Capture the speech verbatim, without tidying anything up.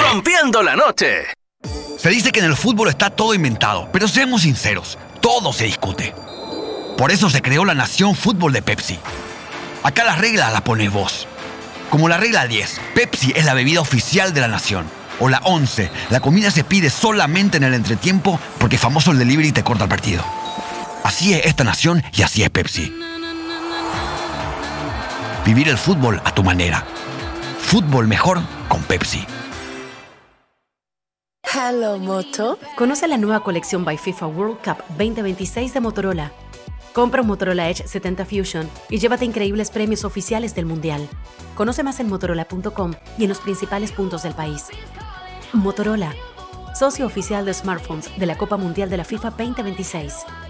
rompiendo la noche. Se dice que en el fútbol está todo inventado, pero seamos sinceros, todo se discute. Por eso se creó la Nación Fútbol de Pepsi. Acá las reglas las pones vos. Como la regla diez, Pepsi es la bebida oficial de la nación. O la once, la comida se pide solamente en el entretiempo porque famoso el delivery te corta el partido. Así es esta nación y así es Pepsi. Vivir el fútbol a tu manera. Fútbol mejor con Pepsi. Hello, Moto. Conoce la nueva colección by FIFA World Cup veinte veintiséis de Motorola. Compra un Motorola Edge setenta Fusion y llévate increíbles premios oficiales del Mundial. Conoce más en motorola punto com y en los principales puntos del país. Motorola, socio oficial de smartphones de la Copa Mundial de la FIFA veinte veintiséis.